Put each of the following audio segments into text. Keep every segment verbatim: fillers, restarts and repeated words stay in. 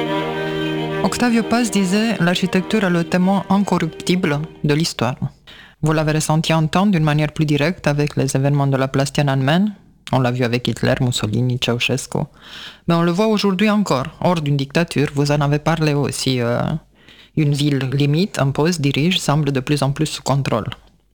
Octavio Paz disait « L'architecture est le témoin incorruptible de l'histoire ». Vous l'avez ressenti en temps d'une manière plus directe avec les événements de la place Tiananmen. On l'a vu avec Hitler, Mussolini, Ceausescu. Mais on le voit aujourd'hui encore, hors d'une dictature. Vous en avez parlé aussi. Euh, une ville limite, impose, dirige, semble de plus en plus sous contrôle.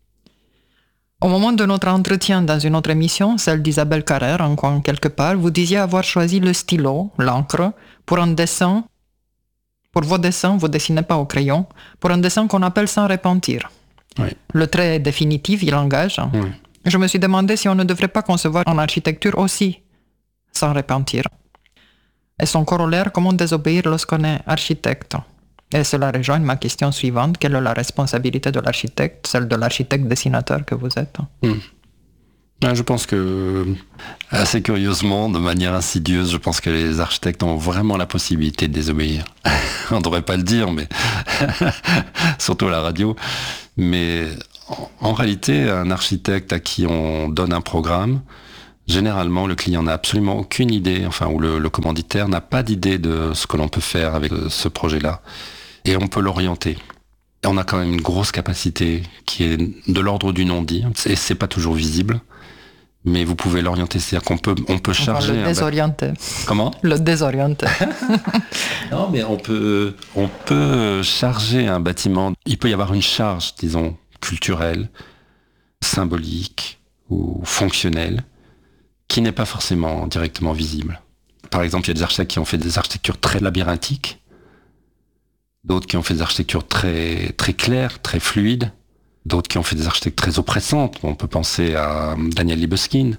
Au moment de notre entretien dans une autre émission, celle d'Isabelle Carrère, en coin quelque part, vous disiez avoir choisi le stylo, l'encre, pour un dessin. Pour vos dessins, vous ne dessinez pas au crayon, pour un dessin qu'on appelle sans repentir. Oui. Le trait est définitif, il engage. Oui. Je me suis demandé si on ne devrait pas concevoir en architecture aussi sans repentir. Et son corollaire, comment désobéir lorsqu'on est architecte? Et cela rejoint ma question suivante. Quelle est la responsabilité de l'architecte, celle de l'architecte-dessinateur que vous êtes? Mmh. Je pense que, assez curieusement, de manière insidieuse, je pense que les architectes ont vraiment la possibilité de désobéir. On ne devrait pas le dire, mais surtout à la radio. Mais en, en réalité, un architecte à qui on donne un programme, généralement, le client n'a absolument aucune idée, enfin, ou le, le commanditaire n'a pas d'idée de ce que l'on peut faire avec ce projet-là. Et on peut l'orienter. Et on a quand même une grosse capacité qui est de l'ordre du non-dit, et c'est pas toujours visible. Mais vous pouvez l'orienter, c'est-à-dire qu'on peut, on peut charger... Enfin, le désorienter. Un... Comment ? Le désorienter. Non, mais on peut, on peut charger un bâtiment. Il peut y avoir une charge, disons, culturelle, symbolique ou fonctionnelle, qui n'est pas forcément directement visible. Par exemple, il y a des architectes qui ont fait des architectures très labyrinthiques, d'autres qui ont fait des architectures très, très claires, très fluides, d'autres qui ont fait des architectures très oppressantes. On peut penser à Daniel Libeskind,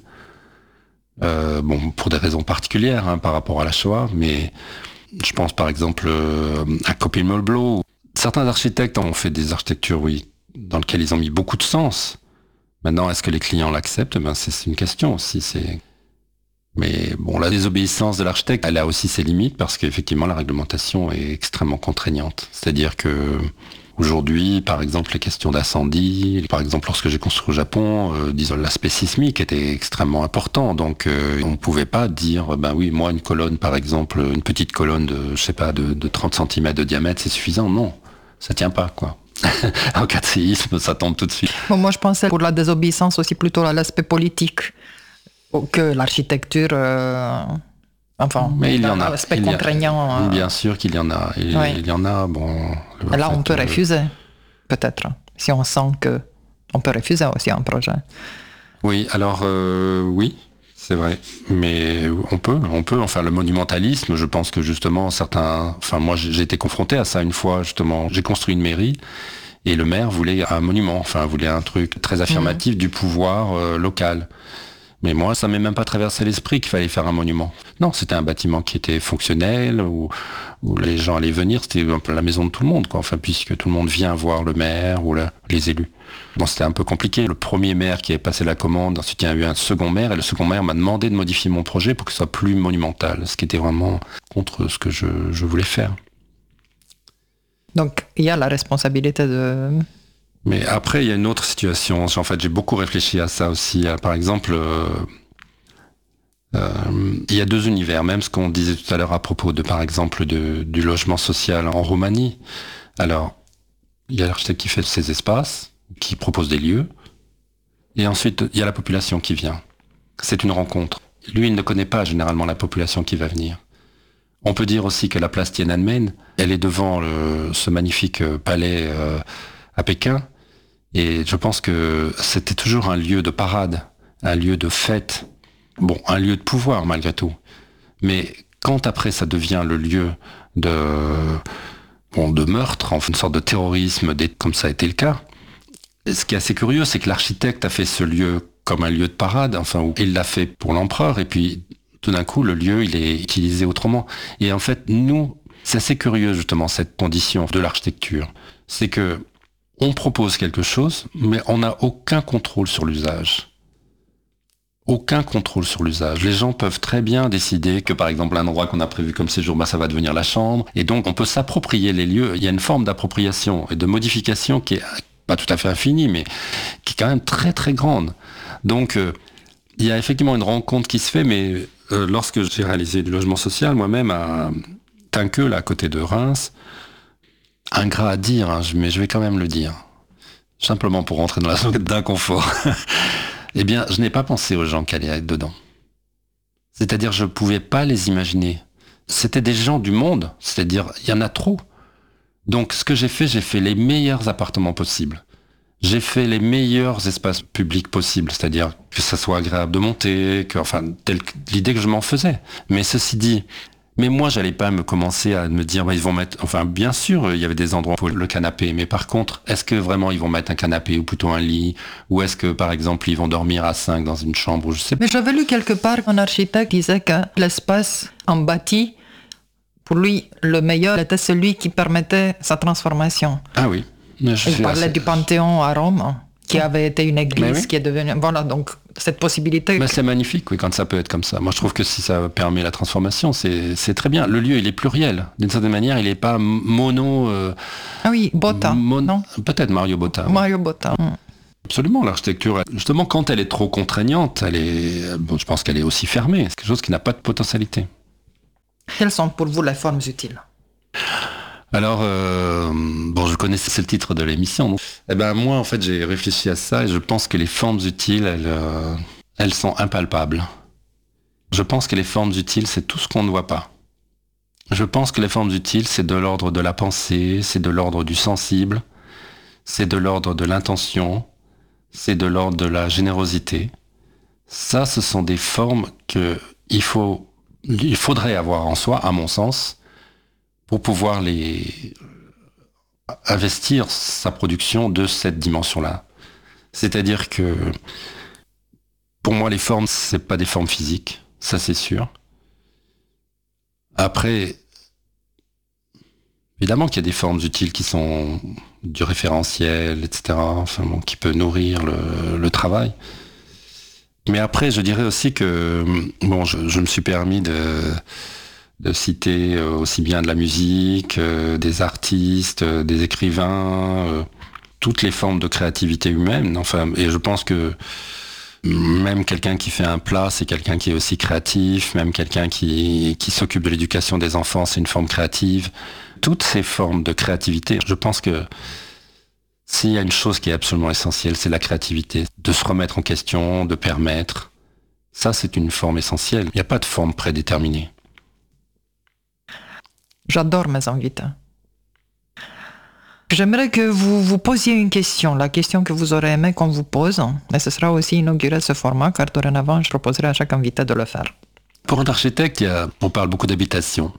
euh, bon, pour des raisons particulières hein, par rapport à la Shoah, mais je pense par exemple euh, à Copy Mulblow. Certains architectes ont fait des architectures, oui, dans lesquelles ils ont mis beaucoup de sens. Maintenant, est-ce que les clients l'acceptent ? Ben, c'est, c'est une question aussi. C'est... Mais bon, la désobéissance de l'architecte, elle a aussi ses limites parce qu'effectivement, la réglementation est extrêmement contraignante. C'est-à-dire que aujourd'hui, par exemple, les questions d'incendie, par exemple, lorsque j'ai construit au Japon, euh, disons, l'aspect sismique était extrêmement important. Donc, euh, on ne pouvait pas dire, ben oui, moi, une colonne, par exemple, une petite colonne de, je sais pas, de, de trente centimètres de diamètre, c'est suffisant. Non, ça tient pas, quoi. En cas de séisme, ça tombe tout de suite. Bon, moi, je pensais pour la désobéissance aussi plutôt à l'aspect politique que l'architecture. Euh... Enfin, mais il y en a. L'aspect il y a, contraignant. Euh... Bien sûr qu'il y en a. Il, oui. il y en a. Bon. Et là, on peut euh... refuser, peut-être, si on sent que on peut refuser aussi un projet. Oui. Alors, euh, oui. C'est vrai, mais on peut, on peut. Enfin, le monumentalisme, je pense que justement certains. Enfin, moi, j'ai été confronté à ça une fois. Justement, j'ai construit une mairie et le maire voulait un monument. Enfin, voulait un truc très affirmatif mmh. du pouvoir euh, local. Mais moi, ça m'est même pas traversé l'esprit qu'il fallait faire un monument. Non, c'était un bâtiment qui était fonctionnel où, où les gens allaient venir. C'était un peu la maison de tout le monde, quoi. Enfin, puisque tout le monde vient voir le maire ou la, les élus. Bon, c'était un peu compliqué. Le premier maire qui avait passé la commande, ensuite il y a eu un second maire, et le second maire m'a demandé de modifier mon projet pour que ce soit plus monumental, ce qui était vraiment contre ce que je, je voulais faire. Donc, il y a la responsabilité de... Mais après, il y a une autre situation. En fait, j'ai beaucoup réfléchi à ça aussi. Par exemple, euh, euh, il y a deux univers, même ce qu'on disait tout à l'heure à propos de, par exemple, de, du logement social en Roumanie. Alors, il y a l'architecte qui fait ses espaces, qui propose des lieux, et ensuite il y a la population qui vient. C'est une rencontre. Lui, il ne connaît pas généralement la population qui va venir. On peut dire aussi que la place Tiananmen, elle est devant le, ce magnifique palais euh, à Pékin, et je pense que c'était toujours un lieu de parade, un lieu de fête, bon, un lieu de pouvoir malgré tout. Mais quand après ça devient le lieu de, bon, de meurtre, enfin une sorte de terrorisme, comme ça a été le cas, ce qui est assez curieux, c'est que l'architecte a fait ce lieu comme un lieu de parade, enfin, où il l'a fait pour l'empereur, et puis tout d'un coup, le lieu, il est utilisé autrement. Et en fait, nous, c'est assez curieux justement, cette condition de l'architecture. C'est que on propose quelque chose, mais on n'a aucun contrôle sur l'usage. Aucun contrôle sur l'usage. Les gens peuvent très bien décider que, par exemple, un endroit qu'on a prévu comme séjour, bah, ça va devenir la chambre. Et donc, on peut s'approprier les lieux. Il y a une forme d'appropriation et de modification qui est pas tout à fait infinie, mais qui est quand même très, très grande. Donc, euh, il y a effectivement une rencontre qui se fait, mais euh, lorsque j'ai réalisé du logement social, moi-même, à Finqueux, là, à côté de Reims, ingrat à dire, hein, mais je vais quand même le dire, simplement pour rentrer dans la zone d'inconfort, eh bien, je n'ai pas pensé aux gens qui allaient être dedans. C'est-à-dire, je ne pouvais pas les imaginer. C'était des gens du monde, c'est-à-dire, il y en a trop. Donc, ce que j'ai fait, j'ai fait les meilleurs appartements possibles. J'ai fait les meilleurs espaces publics possibles, c'est-à-dire que ça soit agréable de monter, que, enfin, telle l'idée que je m'en faisais. Mais ceci dit, mais moi, j'allais pas me commencer à me dire, bah, ils vont mettre, enfin, bien sûr, il y avait des endroits pour le canapé, mais par contre, est-ce que vraiment ils vont mettre un canapé ou plutôt un lit, ou est-ce que, par exemple, ils vont dormir à cinq dans une chambre, ou je sais pas. Mais j'avais lu quelque part qu'un architecte disait que l'espace en bâti, pour lui, le meilleur était celui qui permettait sa transformation. Ah oui. Il parlait assez... du Panthéon à Rome, qui avait été une église, oui. qui est devenue... Voilà, donc cette possibilité... Mais c'est magnifique, oui, quand ça peut être comme ça. Moi, je trouve que si ça permet la transformation, c'est, c'est très bien. Le lieu, il est pluriel. D'une certaine manière, il n'est pas mono... Euh, ah oui, Botta, mon... non Peut-être Mario Botta. Mario oui. Botta. Mm. Absolument, l'architecture, justement, quand elle est trop contraignante, elle est... Bon, je pense qu'elle est aussi fermée. C'est quelque chose qui n'a pas de potentialité. Quelles sont pour vous les formes utiles ? Alors, euh, bon, je connaissais, c'est le titre de l'émission. Donc, eh ben, moi, en fait, j'ai réfléchi à ça et je pense que les formes utiles, elles, euh, elles sont impalpables. Je pense que les formes utiles, c'est tout ce qu'on ne voit pas. Je pense que les formes utiles, c'est de l'ordre de la pensée, c'est de l'ordre du sensible, c'est de l'ordre de l'intention, c'est de l'ordre de la générosité. Ça, ce sont des formes que il faut, il faudrait avoir en soi, à mon sens, pour pouvoir les investir sa production de cette dimension-là. C'est-à-dire que, pour moi, les formes, c'est pas des formes physiques, ça c'est sûr. Après, évidemment qu'il y a des formes utiles qui sont du référentiel, et cetera, enfin bon, qui peut nourrir le, le travail. Mais après, je dirais aussi que, bon, je, je me suis permis de... de citer aussi bien de la musique, euh, des artistes, euh, des écrivains, euh, toutes les formes de créativité humaine. Enfin, et je pense que même quelqu'un qui fait un plat, c'est quelqu'un qui est aussi créatif, même quelqu'un qui, qui s'occupe de l'éducation des enfants, c'est une forme créative. Toutes ces formes de créativité, je pense que s'il y a une chose qui est absolument essentielle, c'est la créativité. De se remettre en question, de permettre. Ça, c'est une forme essentielle. Il n'y a pas de forme prédéterminée. J'adore mes invités. J'aimerais que vous vous posiez une question, la question que vous aurez aimé qu'on vous pose, et ce sera aussi inauguré ce format, car dorénavant, je proposerai à chaque invité de le faire. Pour un architecte, il y a, on parle beaucoup d'habitation.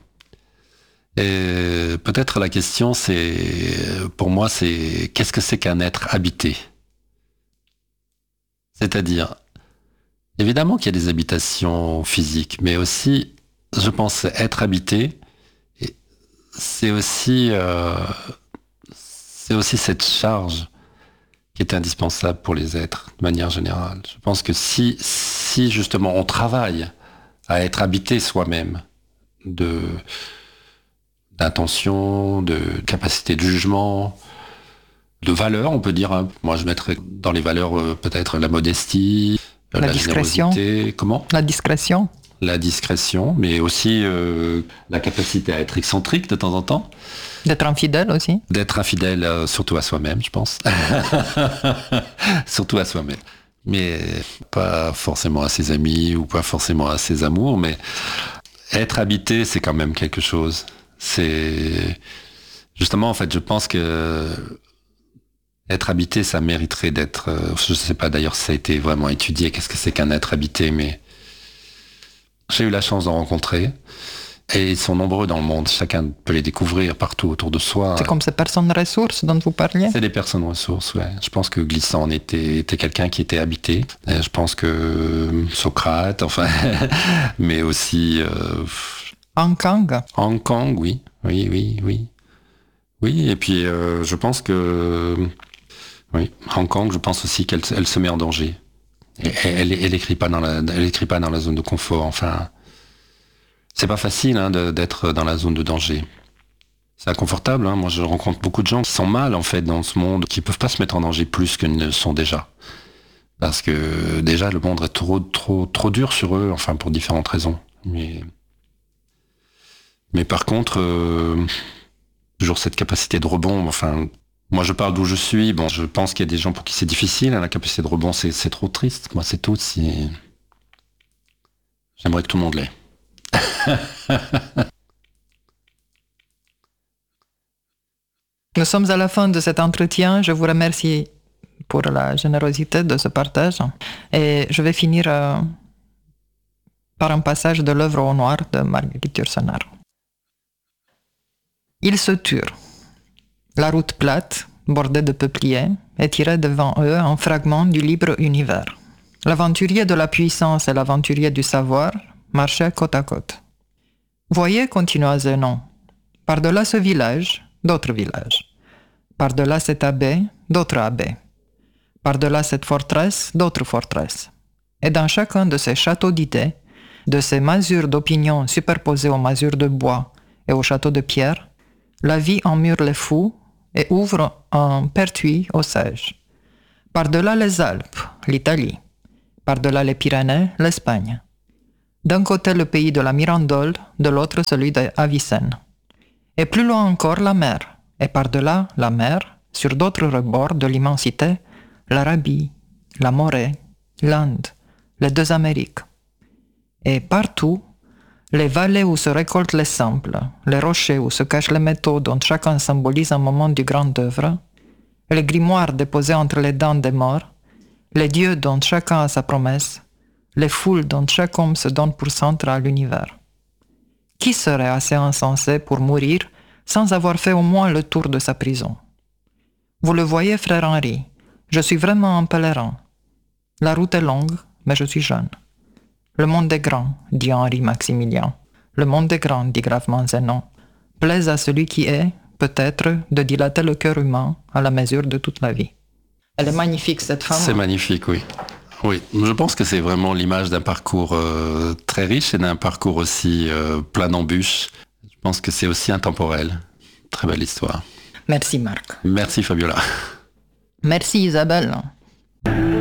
Et peut-être la question, c'est, pour moi, c'est qu'est-ce que c'est qu'un être habité ? C'est-à-dire, évidemment qu'il y a des habitations physiques, mais aussi, je pense, être habité, c'est aussi, euh, c'est aussi cette charge qui est indispensable pour les êtres, de manière générale. Je pense que si, si justement on travaille à être habité soi-même, de, d'intention, de capacité de jugement, de valeur, on peut dire, hein. Moi je mettrais dans les valeurs euh, peut-être la modestie, la, la discrétion. générosité, comment ? La discrétion. La discrétion, mais aussi euh, la capacité à être excentrique de temps en temps. D'être infidèle aussi. D'être infidèle, euh, surtout à soi-même, je pense. Surtout à soi-même. Mais pas forcément à ses amis ou pas forcément à ses amours, mais être habité, c'est quand même quelque chose. C'est justement, en fait, je pense que être habité, ça mériterait d'être. Euh, je sais pas d'ailleurs si ça a été vraiment étudié. Qu'est-ce que c'est qu'un être habité, mais j'ai eu la chance d'en rencontrer. Et ils sont nombreux dans le monde. Chacun peut les découvrir partout autour de soi. C'est comme ces personnes ressources dont vous parliez ? C'est des personnes ressources, ouais. Je pense que Glissant était, était quelqu'un qui était habité. Et je pense que Socrate, enfin, mais aussi... Euh, Hong Kong. Hong Kong, oui. Oui, oui, oui. Oui, et puis euh, je pense que... Oui, Hong Kong, je pense aussi qu'elle elle se met en danger. Et, elle, elle écrit pas dans la, elle écrit pas dans la zone de confort, enfin... C'est pas facile hein, de, d'être dans la zone de danger. C'est inconfortable. Hein. Moi, je rencontre beaucoup de gens qui sont mal en fait dans ce monde, qui peuvent pas se mettre en danger plus qu'ils ne le sont déjà, parce que déjà le monde est trop, trop, trop dur sur eux. Enfin, pour différentes raisons. Mais Mais par contre, euh, toujours cette capacité de rebond, enfin, moi je parle d'où je suis, bon, je pense qu'il y a des gens pour qui c'est difficile, hein, la capacité de rebond, c'est, c'est trop triste, moi c'est tout, si... J'aimerais que tout le monde l'ait. Nous sommes à la fin de cet entretien. Je vous remercie pour la générosité de ce partage. Et je vais finir euh, par un passage de l'œuvre au noir de Marguerite Yourcenar. Ils se turent. La route plate, bordée de peupliers, étirait devant eux un fragment du libre univers. L'aventurier de la puissance et l'aventurier du savoir marchaient côte à côte. Voyez, continua Zénon, par-delà ce village, d'autres villages. Par-delà cette abbaye, d'autres abbayes. Par-delà cette forteresse, d'autres forteresses. Et dans chacun de ces châteaux d'idées, de ces masures d'opinion superposées aux masures de bois et aux châteaux de pierre, la vie emmure les fous et ouvre un pertuis aux sages. Par-delà les Alpes, l'Italie. Par-delà les Pyrénées, l'Espagne. D'un côté le pays de la Mirandole, de l'autre celui d'Avicenne. Et plus loin encore la mer, et par-delà la mer, sur d'autres rebords de l'immensité, l'Arabie, la Morée, l'Inde, les deux Amériques. Et partout, les vallées où se récoltent les samples, les rochers où se cachent les métaux dont chacun symbolise un moment du grand œuvre, les grimoires déposés entre les dents des morts, les dieux dont chacun a sa promesse, les foules dont chaque homme se donne pour centre à l'univers. Qui serait assez insensé pour mourir sans avoir fait au moins le tour de sa prison? Vous le voyez, frère Henri, je suis vraiment un pèlerin. La route est longue, mais je suis jeune. Le monde est grand, dit Henri Maximilien. Le monde est grand, dit gravement Zénon. Plaise à celui qui est, peut-être, de dilater le cœur humain à la mesure de toute la vie. Elle est magnifique, cette femme. C'est magnifique, oui. Oui, je pense que c'est vraiment l'image d'un parcours euh, très riche et d'un parcours aussi euh, plein d'embûches. Je pense que c'est aussi intemporel. Très belle histoire. Merci Marc. Merci Fabiola. Merci Isabelle.